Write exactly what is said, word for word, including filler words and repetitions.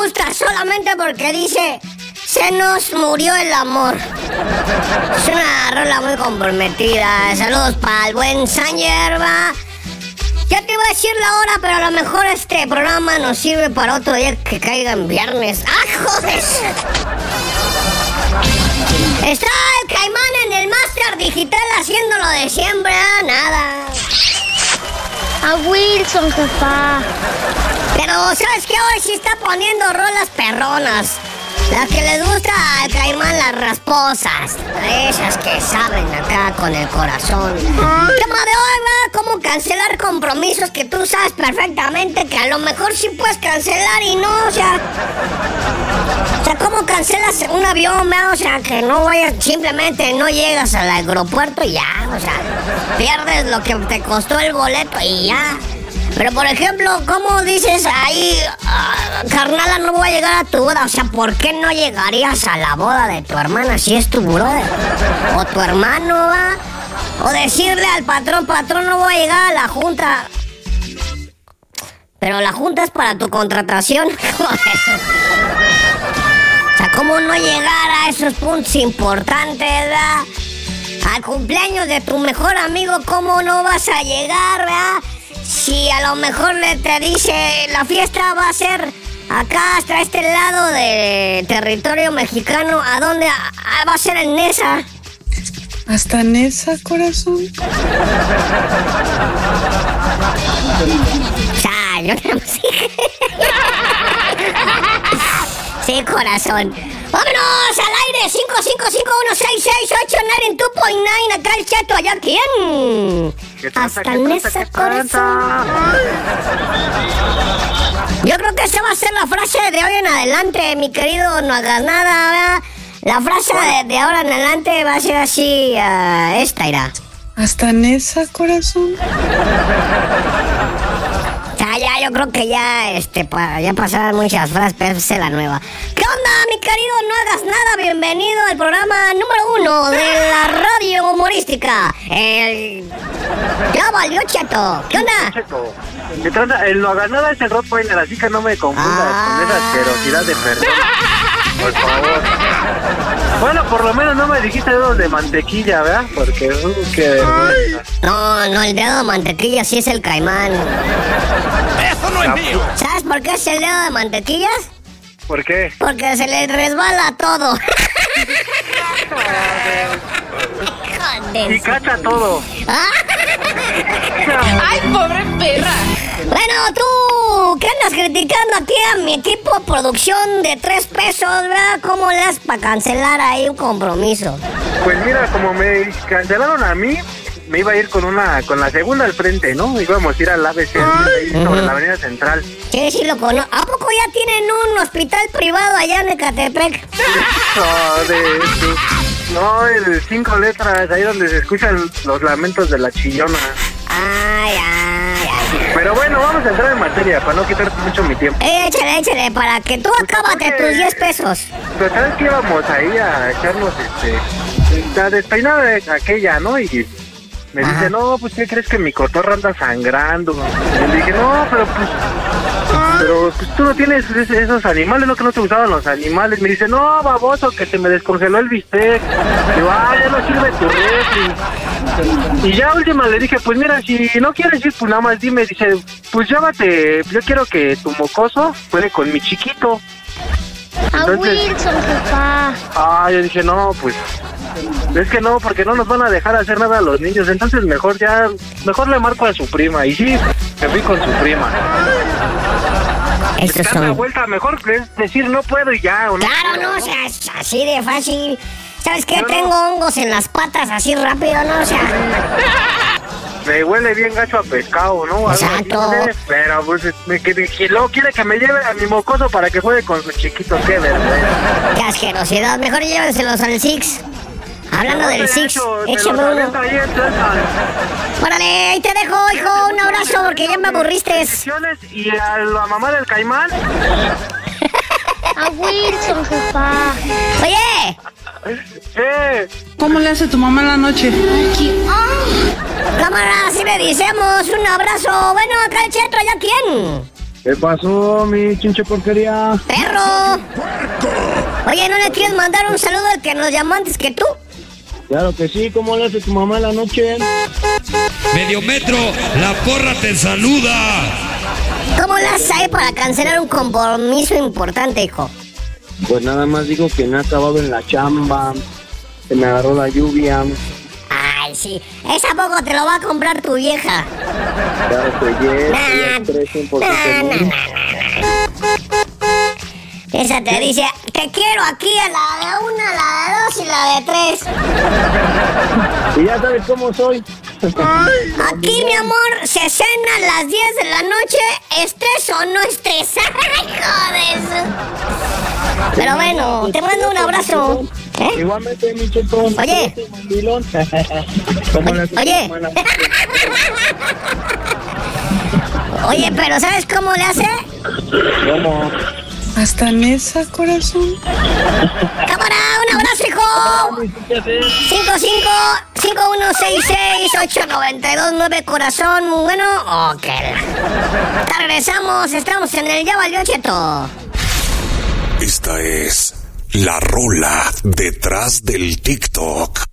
gusta solamente porque dice: se nos murió el amor. Es una rola muy comprometida. Saludos para el buen Sanger, va. Ya te iba a decir la hora, pero a lo mejor este programa nos sirve para otro día que caiga en viernes. ¡Ah, joder! Está el Caimán en el Master Digital haciéndolo de siempre, ¿eh? Nada. A Wilson, jefa. Pero, ¿sabes qué? Hoy sí está poniendo rolas perronas. Las que les gusta al Caimán, las rasposas. Esas que saben acá con el corazón. El tema de hoy va cómo cancelar compromisos que tú sabes perfectamente que a lo mejor sí puedes cancelar y no, o sea... O sea, ¿cómo cancelas un avión, ¿no? O sea, que no vayas, simplemente no llegas al aeropuerto y ya, o sea, pierdes lo que te costó el boleto y ya. Pero, por ejemplo, ¿cómo dices ahí, uh, carnala, no voy a llegar a tu boda? O sea, ¿por qué no llegarías a la boda de tu hermana si es tu brother? O tu hermano, ¿va? O decirle al patrón, patrón, no voy a llegar a la junta. Pero la junta es para tu contratación. O sea, ¿cómo no llegar a esos puntos importantes, ¿verdad? Al cumpleaños de tu mejor amigo, ¿cómo no vas a llegar, ¿verdad? Si a lo mejor le te dice la fiesta va a ser acá hasta este lado de territorio mexicano, ¿a dónde? Ah, va a ser en Nesa. ¿Hasta Nesa, corazón? O sea, yo no sé. Sí, corazón. ¡Vámonos al aire! cinco cinco cinco uno seis seis ocho nueve dos punto nueve. Acá el chato, ¿allá quién? Hasta Nesa, corazón. Yo creo que esa va a ser la frase de hoy en adelante, mi querido. No hagas nada, ¿verdad? La frase de, de ahora en adelante va a ser así, uh, esta irá. ¿Hasta Nesa, corazón? Ya, ya, yo creo que ya, este, pa, ya pasaron muchas frases, pero esa es la nueva. ¿Qué onda, mi querido? No hagas nada, bienvenido al programa número uno de la radio humorística. El... Ya valió, Cheto. ¿Qué onda? Cheto, ¿qué onda? El no hagas nada es el Rottweiler, así que no me confundas ah. con esa asquerosidad de persona. Por favor. Bueno, por lo menos no me dijiste dedos de mantequilla, ¿verdad? Porque uh, que... No, no, el dedo de mantequilla sí es el Caimán. ¡Eso no es mío! ¿Sabes por qué es el dedo de mantequillas? ¿Por qué? Porque se le resbala todo. Y cacha todo. ¡Ay, pobre perra! Bueno, tú, ¿qué andas criticando aquí a mi equipo de producción de tres pesos, verdad? ¿Cómo le das para cancelar ahí un compromiso? Pues mira, como me cancelaron a mí, me iba a ir con una, con la segunda al frente, ¿no? Íbamos a ir al A B C ahí sobre uh-huh. la Avenida Central. Sí, sí lo conozco. ¿A poco ya tienen un hospital privado allá en Ecatepec? No, de, de, no, el cinco letras, ahí donde se escuchan los lamentos de la chillona. Ay, ay, ay. Pero bueno, vamos a entrar en materia para no quitarte mucho mi tiempo. Eh, échale, échale, para que tú acabate tus diez pesos. Pero sabes que íbamos ahí a echarnos, este, a despeinar aquella, ¿no? Y me Ajá. dice, no, pues, ¿qué crees que mi cotorra anda sangrando? Y le dije, no, pero pues, pero pues tú no tienes esos animales, ¿no? Que no te gustaban los animales. Me dice, no, baboso, que se me descongeló el bistec. Digo, ah, ya no sirve tu refri. Y ya última le dije, pues mira, si no quieres ir, pues nada más dime. Dice, pues llévate, yo quiero que tu mocoso juegue con mi chiquito. A Wilson, jefa. Ah, yo dije, no, pues... Es que no, porque no nos van a dejar hacer nada a los niños. Entonces mejor ya, mejor le marco a su prima. Y sí, me fui con su prima. Estos son... la vuelta, mejor es decir no puedo y ya, ¿o no? Claro, no, o sea, es así de fácil. ¿Sabes qué? No, Tengo no. hongos en las patas así rápido, ¿no? O sea... Me huele bien gacho a pescado, ¿no? Exacto. Así, ¿no? Pero pues me, que, que luego quiere que me lleve a mi mocoso para que juegue con su chiquito. Qué vergüenza. Qué asquerosidad. Mejor llévenselos al Six. Hablando no, del Six, hecho, échame uno. Órale, ahí te dejo, hijo. Un abrazo porque ya me aburriste. Y a la mamá del Caimán. A Wilson, jefa. Oye. ¿Qué? ¿Cómo le hace tu mamá en la noche? Cámara, si le decimos un abrazo. Bueno, acá el Cheto, ¿ya quién? ¿Qué pasó, mi chinche porquería? ¡Perro! Oye, ¿no le quieres mandar un saludo al que nos llamó antes que tú? Claro que sí, ¿cómo le hace tu mamá en la noche? Medio metro, la porra te saluda. ¿Cómo le haces ahí para cancelar un compromiso importante, hijo? Pues nada más digo que me ha acabado en la chamba, se me agarró la lluvia. Ay, sí, esa poco te lo va a comprar tu vieja. Claro que yes, Nah, tres, cien por nah, ciento. nah, nah, nah. Esa te dice, te quiero aquí a la de una, la de dos y la de tres. Y ya sabes cómo soy. Aquí, mi amor, se cena a las diez de la noche, estés o no estés. ¡Ay, joder! Pero bueno, te mando un abrazo. ¿Eh? Igualmente, mi chetón. Oye. ¿Cómo le hace tu Oye. mamá en la Oye, pero ¿sabes cómo le hace? ¿Cómo? Hasta en esa, corazón. ¡Cámara! ¡Un abrazo, hijo! cinco cinco cinco uno seis seis ocho nueve dos nueve corazón. Bueno, ok. Ya regresamos, estamos en el Ya Valió Cheto. Esta es la rola detrás del TikTok.